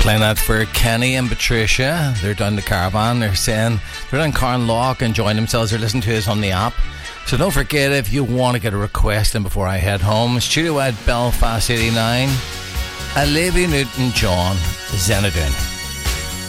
Playing that for Kenny and Patricia. They're down the caravan. They're saying they're down Carnlough enjoying themselves. They're listening to us on the app. So don't forget, if you want to get a request in before I head home, Studio at Belfast 89, Olivia Newton-John, Xanadu.